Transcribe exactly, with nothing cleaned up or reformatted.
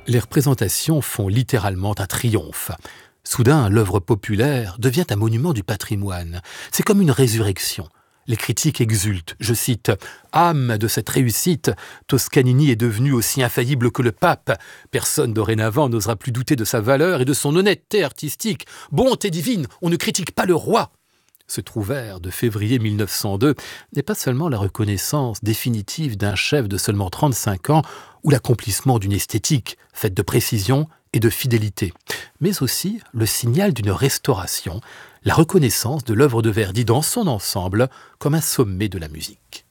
Les représentations font littéralement un triomphe. Soudain, l'œuvre populaire devient un monument du patrimoine. C'est comme une résurrection. Les critiques exultent, je cite « Âme de cette réussite, Toscanini est devenu aussi infaillible que le pape. Personne dorénavant n'osera plus douter de sa valeur et de son honnêteté artistique. Bonté divine, on ne critique pas le roi !» Ce trouvère de février mille neuf cent deux n'est pas seulement la reconnaissance définitive d'un chef de seulement trente-cinq ans ou l'accomplissement d'une esthétique faite de précision et de fidélité, mais aussi le signal d'une restauration, la reconnaissance de l'œuvre de Verdi dans son ensemble comme un sommet de la musique.